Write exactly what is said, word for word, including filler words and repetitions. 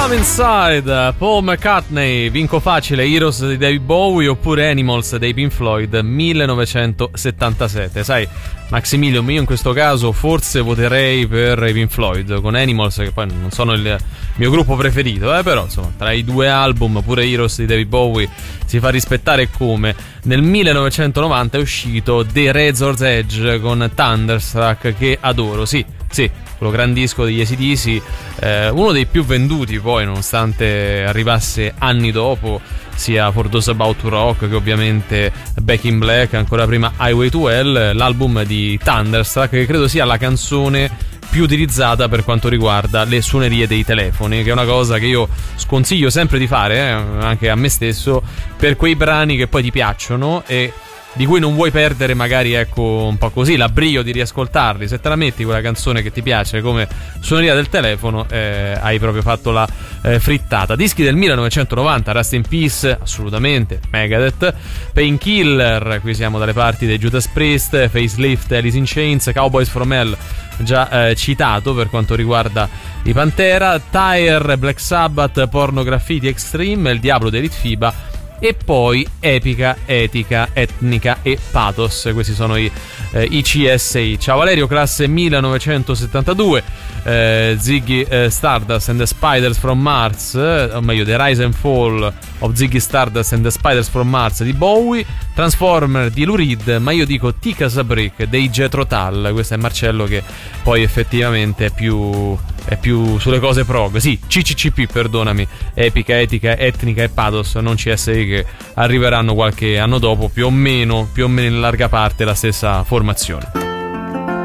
Come Inside, Paul McCartney, vinco facile, Heroes di David Bowie oppure Animals dei Pink Floyd, millenovecentosettantasette. Sai, Maximilian, io in questo caso forse voterei per i Pink Floyd con Animals, che poi non sono il mio gruppo preferito, eh, però insomma tra i due album pure Heroes di David Bowie si fa rispettare. Come nel millenovecentonovanta è uscito The Razor's Edge con Thunderstruck, che adoro, sì, sì, quello gran disco degli A C D C, eh, uno dei più venduti poi, nonostante arrivasse anni dopo, sia For Those About to Rock che ovviamente Back in Black, ancora prima Highway to Hell, l'album di Thunderstruck, che credo sia la canzone più utilizzata per quanto riguarda le suonerie dei telefoni, che è una cosa che io sconsiglio sempre di fare, eh, anche a me stesso, per quei brani che poi ti piacciono e di cui non vuoi perdere magari, ecco, un po' così l'abbrio di riascoltarli. Se te la metti quella canzone che ti piace come suoneria del telefono, eh, hai proprio fatto la eh, frittata. Dischi del millenovecentonovanta, Rust in Peace, assolutamente, Megadeth, Painkiller, qui siamo dalle parti dei Judas Priest, Facelift, Alice in Chains, Cowboys from Hell, già eh, citato per quanto riguarda i Pantera, Tyre, Black Sabbath, Porno Graffiti Extreme, Il Diablo di Elite Fiba, e poi Epica, Etica, Etnica e Pathos. Questi sono i, eh, i C S I. Ciao Valerio, classe millenovecentosettantadue, eh, Ziggy eh, Stardust and the Spiders from Mars, eh, o meglio The Rise and Fall of Ziggy Stardust and the Spiders from Mars di Bowie, Transformer di Lou Reed, ma io dico Tika Brick dei Jethro Tull. Questo è Marcello che poi effettivamente è più, è più sulle cose prog. Sì, C C C P, perdonami, Epica, Etica, Etnica e Pathos, non C S I, che arriveranno qualche anno dopo, più o meno, più o meno in larga parte la stessa formazione.